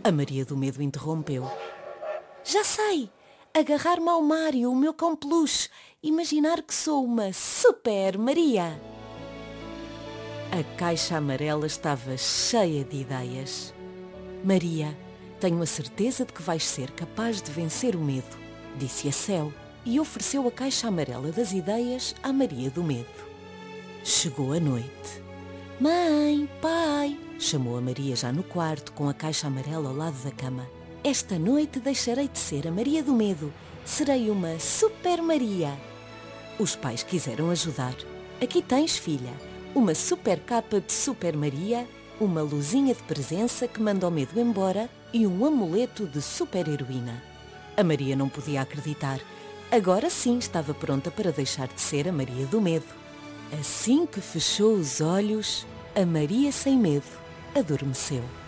A Maria do Medo interrompeu. Já sei! Agarrar-me ao Mário, o meu cão peluche. Imaginar que sou uma Super Maria. A caixa amarela estava cheia de ideias. Maria, tenho a certeza de que vais ser capaz de vencer o medo, disse a Céu e ofereceu a caixa amarela das ideias à Maria do Medo. Chegou a noite. Mãe, pai, chamou a Maria já no quarto com a caixa amarela ao lado da cama. Esta noite deixarei de ser a Maria do Medo. Serei uma Super Maria. Os pais quiseram ajudar. Aqui tens, filha, uma super capa de Super Maria, uma luzinha de presença que manda o medo embora e um amuleto de super heroína. A Maria não podia acreditar. Agora sim estava pronta para deixar de ser a Maria do Medo. Assim que fechou os olhos, a Maria sem medo adormeceu.